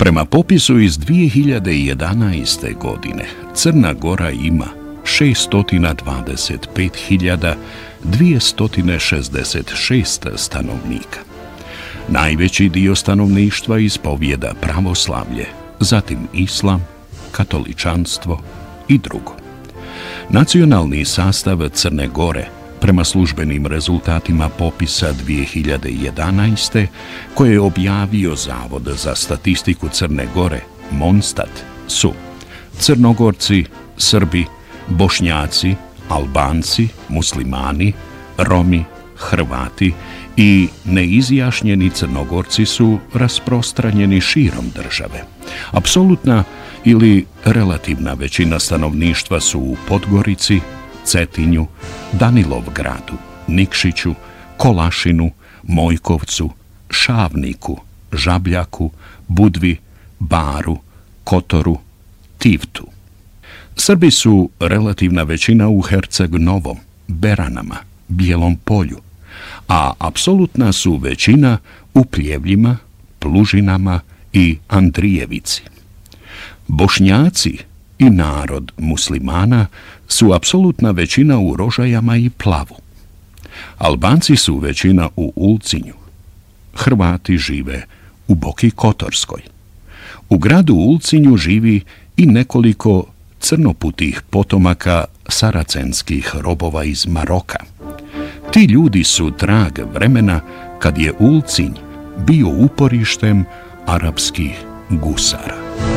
Prema popisu iz 2011. godine, Crna Gora ima 625.266 stanovnika. Najveći dio stanovništva ispovijeda pravoslavlje, zatim islam, katoličanstvo i drugo. Nacionalni sastav Crne Gore, prema službenim rezultatima popisa 2011. koje je objavio Zavod za statistiku Crne Gore, Monstat, su Crnogorci, Srbi, Bošnjaci, Albanci, Muslimani, Romi, Hrvati i neizjašnjeni Crnogorci su rasprostranjeni širom države. Apsolutna ili relativna većina stanovništva su u Podgorici, Cetinju, Danilovgradu, Nikšiću, Kolašinu, Mojkovcu, Šavniku, Žabljaku, Budvi, Baru, Kotoru, Tivtu. Srbi su relativna većina u Herceg Novom, Beranama, Bijelom Polju, a apsolutna su većina u Pljevljima, Plužinama i Andrijevici. Bošnjaci i narod muslimana su apsolutna većina u Rožajama i Plavu. Albanci su većina u Ulcinju. Hrvati žive u Boki Kotorskoj. U gradu Ulcinju živi i nekoliko crnoputih potomaka saracenskih robova iz Maroka. Ti ljudi su trag vremena kad je Ulcinj bio uporištem arapskih gusara.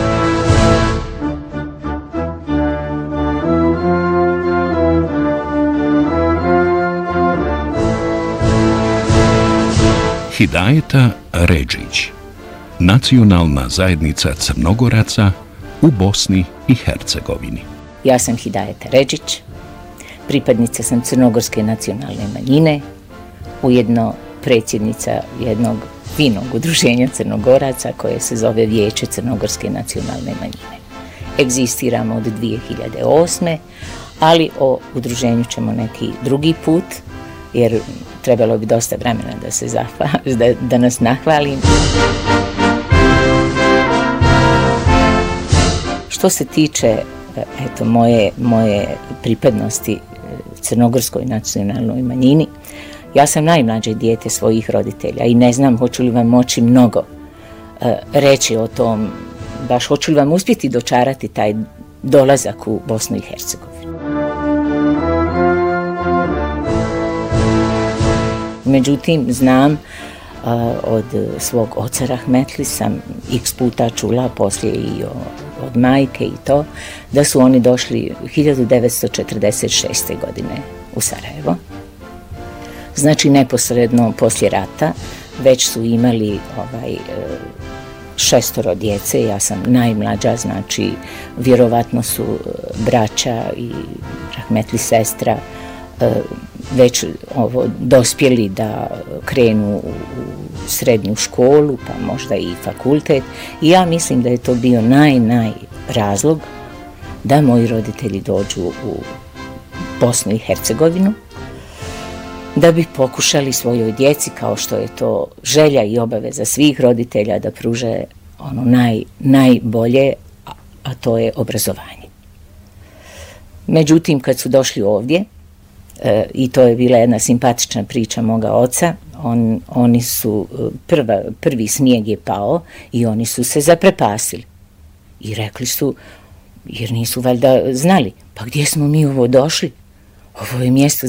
Hidajeta Redžić, nacionalna zajednica Crnogoraca u Bosni i Hercegovini. Ja sam Hidajeta Redžić, pripadnica sam Crnogorske nacionalne manjine, ujedno predsjednica jednog finog udruženja Crnogoraca koje se zove Vijeće Crnogorske nacionalne manjine. Egzistiramo od 2008. ali o udruženju ćemo neki drugi put, jer trebalo bi dosta vremena da nas nahvalim. Što se tiče moje pripadnosti Crnogorskoj nacionalnoj manjini, ja sam najmlađe dijete svojih roditelja i ne znam hoću li vam moći mnogo reći o tom, baš hoću li vam uspjeti dočarati taj dolazak u Bosnu i Hercegovinu. Međutim, znam od svog oca Rahmetli sam x puta čula, poslije i od majke i to, da su oni došli 1946. godine u Sarajevo. Znači, neposredno poslije rata već su imali 6 djece, ja sam najmlađa, znači vjerovatno su braća i Rahmetli sestra već dospjeli da krenu u srednju školu, pa možda i fakultet. I ja mislim da je to bio naj razlog da moji roditelji dođu u Bosnu i Hercegovinu, da bi pokušali svojoj djeci, kao što je to želja i obaveza svih roditelja, da pruže ono najbolje, a to je obrazovanje. Međutim, kad su došli ovdje, i to je bila jedna simpatična priča moga oca, oni su, prvi snijeg je pao i oni su se zaprepasili. I rekli su, jer nisu valjda znali, pa gdje smo mi ovo došli? Ovo je mjesto